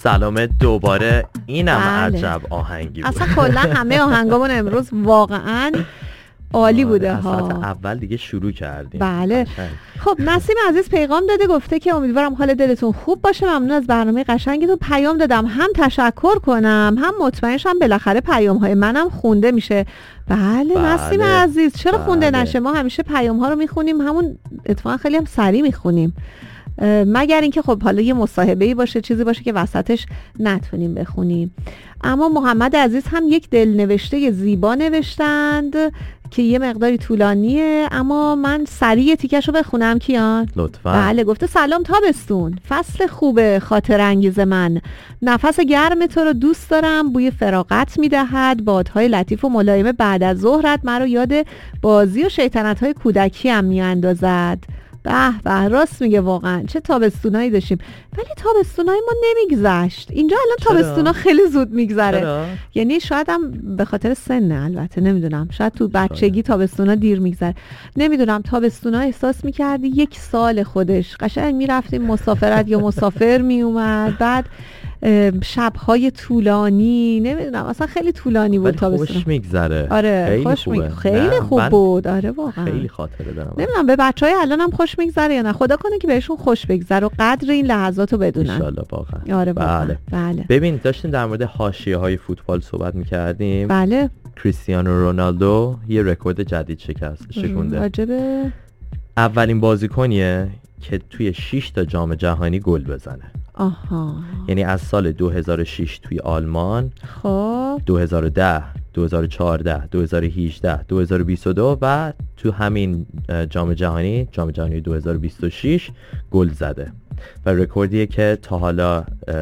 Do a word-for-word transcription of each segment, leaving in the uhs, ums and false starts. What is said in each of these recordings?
سلام دوباره. اینم بله. عجب آهنگی بود. اصلا کلا همه آهنگامون امروز واقعا عالی بوده ها. اول دیگه شروع کردیم. بله. قشنگ. خب نسیم عزیز پیغام داده، گفته که امیدوارم حال دلتون خوب باشه، ممنون از برنامه قشنگتون. پیام دادم هم تشکر کنم هم مطمئن شم بالاخره پیام های منم خونده میشه. بله, بله. نسیم عزیز چرا بله. خونده نشه؟ ما همیشه پیام ها رو میخونیم، همون اتفاقا خیلی هم سریع میخونیم، مگر اینکه خب حالا یه مصاحبه‌ای باشه، چیزی باشه که وسطش نتونیم بخونیم. اما محمد عزیز هم یک دلنوشته زیبا نوشتند که یه مقداری طولانیه، اما من سریع تیکشو بخونم. کیان؟ لطفاً. بله. گفته سلام تابستون، فصل خوبه، خاطر انگیز من، نفس گرم تو رو دوست دارم، بوی فراغت میدهد، بادهای لطیف و ملایم بعد از ظهرت مرا یاد بازی و شیطنت‌های کودکی هم میاندازد. به به، راست میگه، واقعا چه تابستونایی داشتیم، ولی تابستونای ما نمیگذشت. اینجا الان تابستونا خیلی زود میگذره، یعنی شاید هم به خاطر سن، البته نمیدونم، شاید تو بچگی تابستونا دیر میگذره، نمیدونم. تابستونا احساس میکردی یک سال خودش، قشنگ میرفتیم مسافرت یا مسافر میومد، بعد شب‌های طولانی، نمیدونم اصلا خیلی طولانی بود تابستون. خوش میگذره. آره خیلی خوش خوبه. می... خیلی خوب بود. آره واقعا خیلی خاطره دارم. نمیدونم به بچهای الانم خوش میگذره یا نه، خدا کنه که بهشون خوش بگذره و قدر این لحظاتو بدونن ان شاءالله. واقعا. آره واقعا. بله. بله. ببین داشتیم در مورد حاشیه‌های فوتبال صحبت می‌کردیم. بله. کریستیانو رونالدو یه رکورد جدید شکست شکونده. عجبه. اولین بازیکنیه که توی شش تا جام جهانی گل بزنه. آها. یعنی از سال دو هزار و شش توی آلمان، خب دو هزار و ده، دو هزار و چهارده، دو هزار و هجده، دو هزار و بیست و دو و تو همین جام جهانی، جام جهانی دو هزار و بیست و شش گل زده و رکوردیه که تا حالا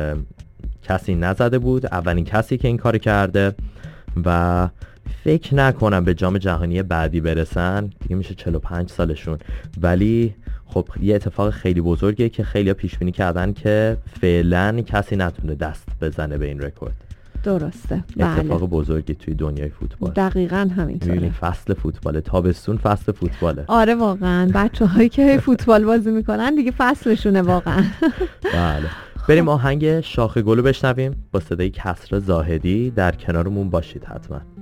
کسی نزده بود. اولین کسی که این کار کرده و فکر نکنم به جام جهانی بعدی برسن، دیگه میشه چهل و پنج سالشون، ولی خب یه اتفاق خیلی بزرگیه که خیلی پیش بینی کردن که فعلا کسی نتونه دست بزنه به این رکورد. درسته. بله. اتفاق بزرگی توی دنیای فوتبال. دقیقاً همینطوره. می‌بینی فصل فوتبال، تابستون فصل فوتباله. آره واقعاً بچه‌هایی که فوتبال بازی میکنن دیگه فصلشونه واقعاً. بله. بریم آهنگ شاخ گلو بشنویم با صدای کسرا زاهدی. در کنارمون باشید حتما.